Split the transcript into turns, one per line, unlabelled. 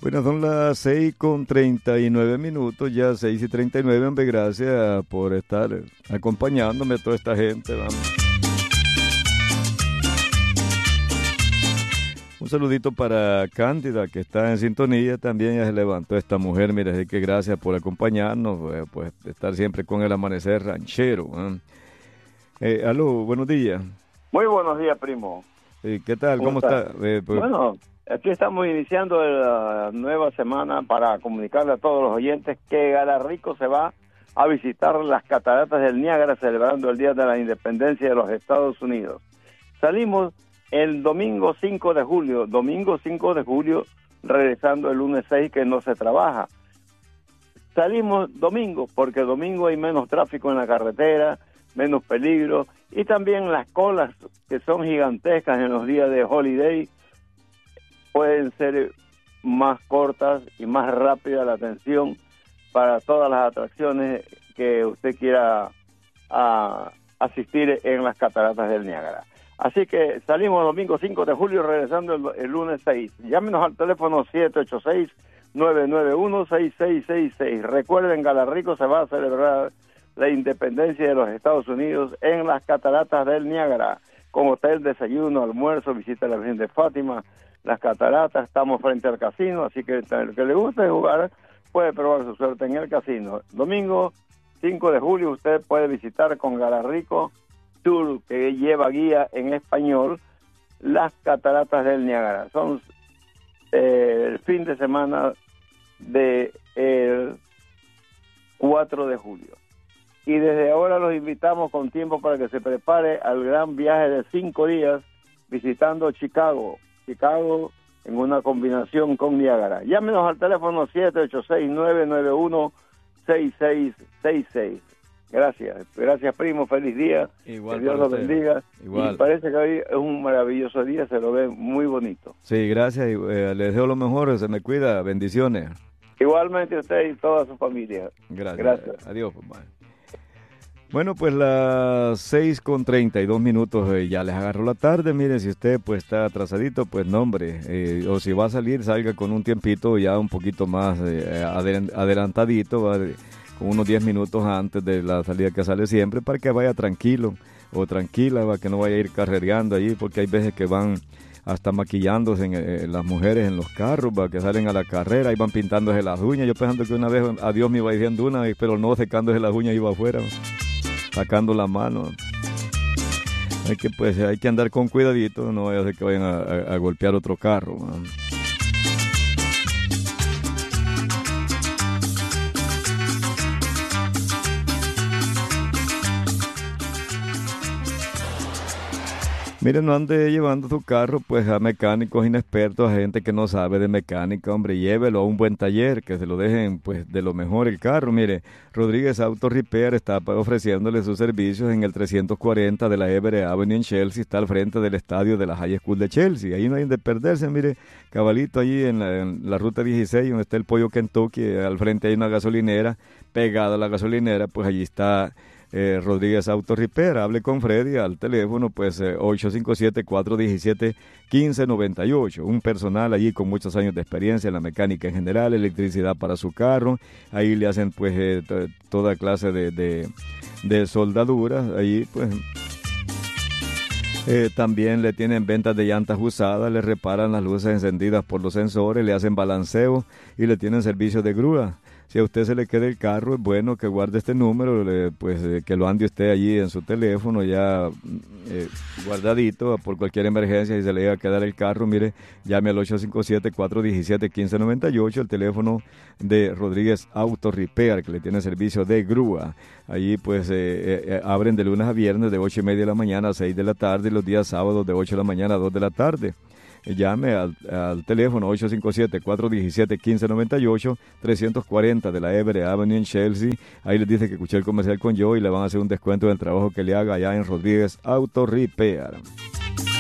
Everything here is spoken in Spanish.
Bueno, son las 6:39, ya 6:39, hombre, gracias por estar acompañándome a toda esta gente, vamos. Un saludito para Cándida, que está en sintonía también, ya se levantó esta mujer, mira, así que gracias por acompañarnos, pues estar siempre con el amanecer ranchero. Aló, buenos días.
Muy buenos días, primo.
¿Qué tal? ¿Cómo está?
Bueno, aquí estamos iniciando la nueva semana para comunicarle a todos los oyentes que Galarrico se va a visitar las cataratas del Niágara celebrando el Día de la Independencia de los Estados Unidos. Salimos el domingo 5 de julio, regresando el lunes 6 que no se trabaja. Salimos domingo porque domingo hay menos tráfico en la carretera, menos peligro, y también las colas que son gigantescas en los días de holiday pueden ser más cortas y más rápida la atención para todas las atracciones que usted quiera asistir en las cataratas del Niágara. Así que salimos el domingo 5 de julio, regresando el lunes 6. Llámenos al teléfono 786-991-6666. Recuerden, Galarrico se va a celebrar la independencia de los Estados Unidos en las cataratas del Niágara, con hotel, desayuno, almuerzo, visita a la Virgen de Fátima, las cataratas. Estamos frente al casino, así que el que le guste jugar puede probar su suerte en el casino. Domingo 5 de julio usted puede visitar con Galarrico Tour, que lleva guía en español, las cataratas del Niágara. Son el fin de semana del 4 de julio. Y desde ahora los invitamos con tiempo para que se prepare al gran viaje de 5 días visitando Chicago en una combinación con Niágara. Llámenos al teléfono 786-991-6666. Gracias primo, feliz día.
Igual,
que Dios los bendiga.
Igual.
Y parece que hoy es un maravilloso día, se lo ve muy bonito.
Sí, gracias, les deseo lo mejor, se me cuida, bendiciones.
Igualmente usted y toda su familia.
Gracias. Adiós, papá. Bueno, pues las 6:32, ya les agarró la tarde. Mire, si usted pues está atrasadito, pues no, hombre, o si va a salir, salga con un tiempito ya un poquito más adelantadito, ¿va? Con unos 10 minutos antes de la salida que sale siempre, para que vaya tranquilo o tranquila, ¿va? Que no vaya a ir carrereando allí, porque hay veces que van hasta maquillándose las mujeres en los carros, ¿va? Que salen a la carrera y van pintándose las uñas. Yo pensando que una vez a Dios me iba diciendo una, pero no, secándose las uñas iba afuera, ¿va? Sacando la mano. Hay que andar con cuidadito, no vaya a ser que vayan a golpear otro carro, ¿va? Mire, no ande llevando su carro pues a mecánicos inexpertos, a gente que no sabe de mecánica, hombre, llévelo a un buen taller, que se lo dejen pues de lo mejor el carro. Mire, Rodríguez Auto Repair está ofreciéndole sus servicios en el 340 de la Everett Avenue en Chelsea, está al frente del estadio de la High School de Chelsea. Ahí no hay de perderse, mire, cabalito allí en la ruta 16, donde está el Pollo Kentucky, al frente hay una gasolinera, pegada a la gasolinera, pues allí está Rodríguez Auto Repair. Hable con Freddy al teléfono pues 857-417-1598. Un personal allí con muchos años de experiencia en la mecánica en general, electricidad para su carro. Ahí le hacen pues toda clase de soldaduras. Ahí pues también le tienen ventas de llantas usadas, le reparan las luces encendidas por los sensores, le hacen balanceo y le tienen servicio de grúa. Si a usted se le queda el carro, es bueno que guarde este número, que lo ande usted allí en su teléfono ya guardadito por cualquier emergencia. Si se le llega a quedar el carro, mire, llame al 857-417-1598, el teléfono de Rodríguez Auto Repair, que le tiene servicio de grúa. Allí pues abren de lunes a viernes de 8:30 de la mañana a 6 de la tarde y los días sábados de 8 de la mañana a 2 de la tarde. Llame al teléfono 857-417-1598, 340 de la Everett Avenue en Chelsea. Ahí les dice que escuché el comercial con yo y le van a hacer un descuento del trabajo que le haga allá en Rodríguez Auto Repair.